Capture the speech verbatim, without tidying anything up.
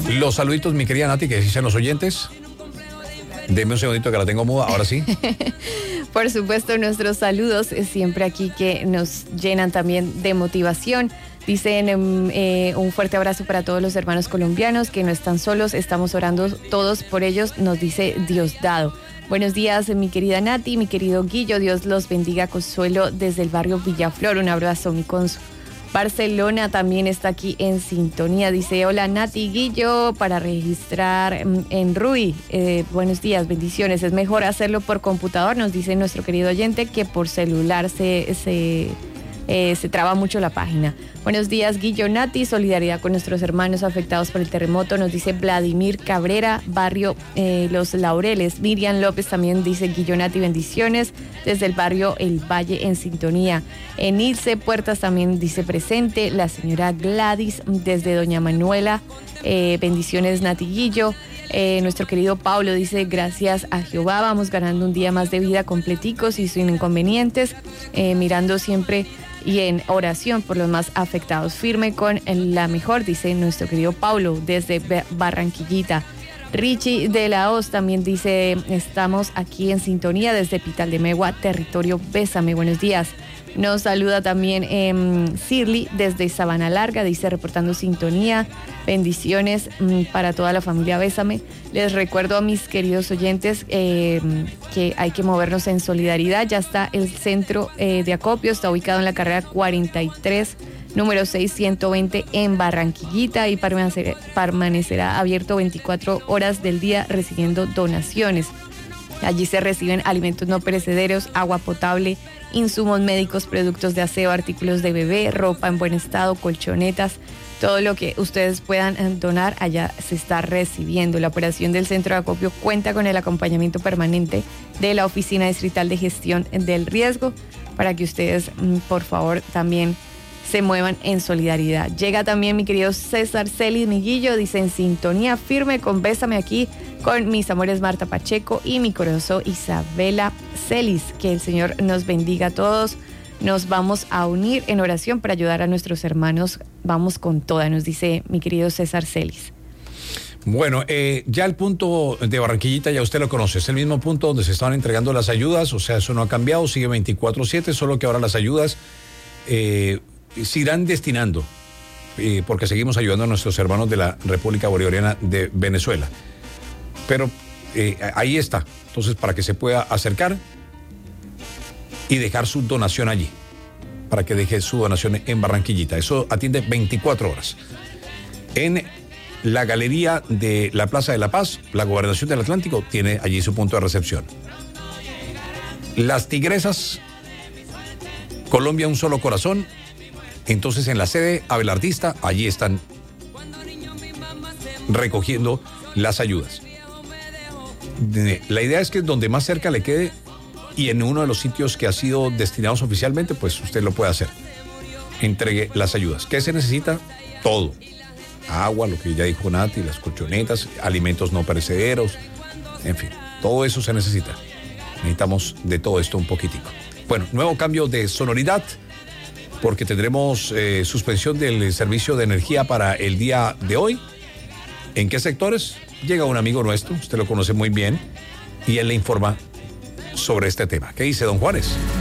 Los saluditos, mi querida Nati, que dicen los oyentes. Deme un segundito que la tengo muda, ahora sí. Por supuesto, nuestros saludos siempre aquí que nos llenan también de motivación. Dicen eh, un fuerte abrazo para todos los hermanos colombianos que no están solos, estamos orando todos por ellos, nos dice Diosdado. Buenos días, mi querida Nati, mi querido Guillo, Dios los bendiga. Consuelo desde el barrio Villaflor, un abrazo, mi Consu. Barcelona también está aquí en sintonía, dice hola Nati, Guillo, para registrar en Rui, eh, buenos días, bendiciones, es mejor hacerlo por computador, nos dice nuestro querido oyente, que por celular se, se, eh, se traba mucho la página. Buenos días, Guillo, Nati, solidaridad con nuestros hermanos afectados por el terremoto, nos dice Vladimir Cabrera, barrio eh, Los Laureles. Miriam López también dice Guillo, Nati, bendiciones desde el barrio El Valle en sintonía. En Ilse Puertas también dice presente. La señora Gladys desde Doña Manuela, eh, bendiciones, Nati, Guillo. Eh, nuestro querido Pablo dice gracias a Jehová, vamos ganando un día más de vida completicos y sin inconvenientes, eh, mirando siempre y en oración por los más afectados. Firme con la mejor, dice nuestro querido Pablo desde Barranquillita. Richie de la Hoz también dice, estamos aquí en sintonía desde Pital de Megua, territorio Bésame, buenos días. Nos saluda también eh, Shirley desde Sabana Larga, dice reportando sintonía, bendiciones mm, para toda la familia Bésame. Les recuerdo a mis queridos oyentes eh, que hay que movernos en solidaridad. Ya está el centro eh, de acopio, está ubicado en la carrera cuarenta y tres, número seiscientos veinte en Barranquillita, y permanecerá, permanecerá abierto veinticuatro horas del día recibiendo donaciones. Allí se reciben alimentos no perecederos, agua potable, insumos médicos, productos de aseo, artículos de bebé, ropa en buen estado, colchonetas, todo lo que ustedes puedan donar allá se está recibiendo. La operación del centro de acopio cuenta con el acompañamiento permanente de la Oficina Distrital de Gestión del Riesgo para que ustedes, por favor, también se muevan en solidaridad. Llega también mi querido César Celis Miguillo, dice en sintonía firme con Bésame aquí con mis amores Marta Pacheco y mi corazón Isabela Celis. Que el Señor nos bendiga a todos. Nos vamos a unir en oración para ayudar a nuestros hermanos. Vamos con toda, nos dice mi querido César Celis. Bueno, eh, ya el punto de Barranquillita ya usted lo conoce, es el mismo punto donde se estaban entregando las ayudas, o sea, eso no ha cambiado, sigue veinticuatro siete, solo que ahora las ayudas eh, se irán destinando, eh, porque seguimos ayudando a nuestros hermanos de la República Bolivariana de Venezuela. Pero eh, ahí está, entonces para que se pueda acercar y dejar su donación allí, para que deje su donación en Barranquillita. Eso atiende veinticuatro horas. En la galería de la Plaza de la Paz, la Gobernación del Atlántico tiene allí su punto de recepción. Las Tigresas, Colombia un solo corazón. Entonces en la sede abelardista, allí están recogiendo las ayudas. La idea es que donde más cerca le quede y en uno de los sitios que ha sido destinados oficialmente, pues usted lo puede hacer. Entregue las ayudas. ¿Qué se necesita? Todo. Agua, lo que ya dijo Nati, las colchonetas, alimentos no perecederos, en fin, todo eso se necesita. Necesitamos de todo esto un poquitico. Bueno, nuevo cambio de sonoridad, porque tendremos eh, suspensión del servicio de energía para el día de hoy. ¿En qué sectores? Llega un amigo nuestro, usted lo conoce muy bien, y él le informa sobre este tema. ¿Qué dice don Juárez?